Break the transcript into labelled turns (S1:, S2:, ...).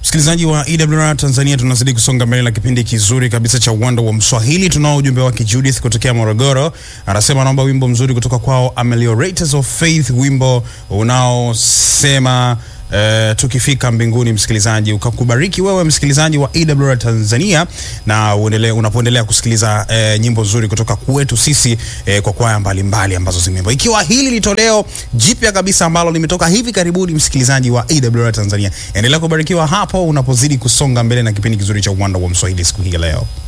S1: Msikilizaji wa EWR Tanzania, tunazidi kusonga mbele na kipindi kizuri kabisa cha Uwanda wa Mswahili. Tunao ujumbe wa Judith kutokea Morogoro. Anasema naomba wimbo mzuri kutoka kwao Ameliorators of Faith, wimbo unaosema tukifika mbinguni. Msikilizaji, ukakubariki wewe msikilizaji wa EWR Tanzania, na unapoendelea kusikiliza nyimbo nzuri kutoka kwetu sisi kwa kwaya mbalimbali ambazo zimeimba. Ikiwa hili ni toleo jipya kabisa ambalo limetoka hivi karibuni, msikilizaji wa EWR Tanzania, endelea kubarikiwa hapo unapozidi kusonga mbele na kipindi kizuri cha Uwanda wa Mswahili siku hii leo.